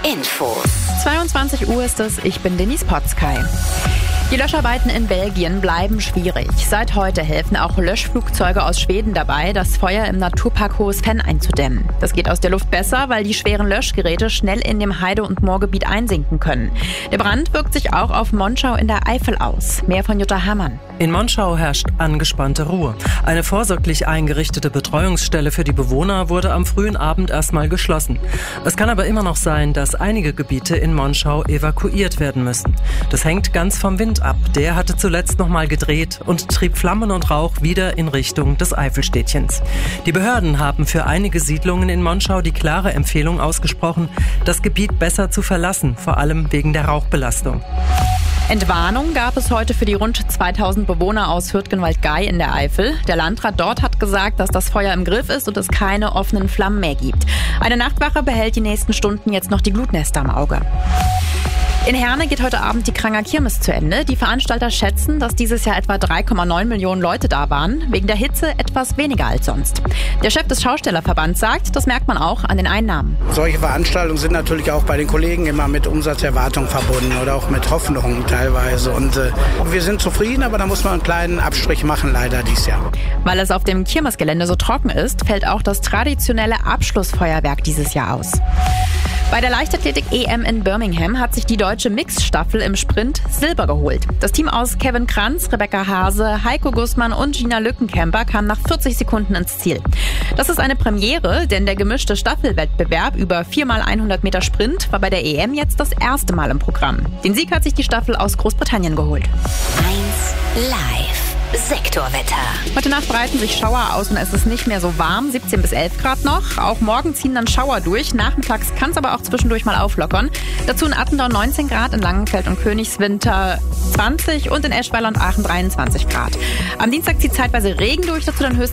Infos. 22 Uhr ist es, ich bin Denise Potzkei. Die Löscharbeiten in Belgien bleiben schwierig. Seit heute helfen auch Löschflugzeuge aus Schweden dabei, das Feuer im Naturpark Hohes Venn einzudämmen. Das geht aus der Luft besser, weil die schweren Löschgeräte schnell in dem Heide- und Moorgebiet einsinken können. Der Brand wirkt sich auch auf Monschau in der Eifel aus. Mehr von Jutta Herrmann. In Monschau herrscht angespannte Ruhe. Eine vorsorglich eingerichtete Betreuungsstelle für die Bewohner wurde am frühen Abend erstmal geschlossen. Es kann aber immer noch sein, dass einige Gebiete in Monschau evakuiert werden müssen. Das hängt ganz vom Wind ab. Der hatte zuletzt nochmal gedreht und trieb Flammen und Rauch wieder in Richtung des Eifelstädtchens. Die Behörden haben für einige Siedlungen in Monschau die klare Empfehlung ausgesprochen, das Gebiet besser zu verlassen, vor allem wegen der Rauchbelastung. Entwarnung gab es heute für die rund 2000 Bewohner aus Hürtgenwald-Gey in der Eifel. Der Landrat dort hat gesagt, dass das Feuer im Griff ist und es keine offenen Flammen mehr gibt. Eine Nachtwache behält die nächsten Stunden jetzt noch die Glutnester im Auge. In Herne geht heute Abend die Kranger Kirmes zu Ende. Die Veranstalter schätzen, dass dieses Jahr etwa 3,9 Millionen Leute da waren. Wegen der Hitze etwas weniger als sonst. Der Chef des Schaustellerverbands sagt, das merkt man auch an den Einnahmen. Solche Veranstaltungen sind natürlich auch bei den Kollegen immer mit Umsatzerwartungen verbunden oder auch mit Hoffnungen teilweise. Und wir sind zufrieden, aber da muss man einen kleinen Abstrich machen, leider dieses Jahr. Weil es auf dem Kirmesgelände so trocken ist, fällt auch das traditionelle Abschlussfeuerwerk dieses Jahr aus. Bei der Leichtathletik-EM in Birmingham hat sich die deutsche Mixstaffel im Sprint Silber geholt. Das Team aus Kevin Kranz, Rebecca Hase, Heiko Gussmann und Gina Lückenkämper kam nach 40 Sekunden ins Ziel. Das ist eine Premiere, denn der gemischte Staffelwettbewerb über 4x100 Meter Sprint war bei der EM jetzt das erste Mal im Programm. Den Sieg hat sich die Staffel aus Großbritannien geholt. 1 Live. Sektorwetter. Heute Nacht breiten sich Schauer aus und es ist nicht mehr so warm, 17 bis 11 Grad noch. Auch morgen ziehen dann Schauer durch. Nachmittags kann es aber auch zwischendurch mal auflockern. Dazu in Attendau 19 Grad, in Langenfeld und Königswinter 20 und in Eschweiler und Aachen 23 Grad. Am Dienstag zieht zeitweise Regen durch, dazu dann höchstens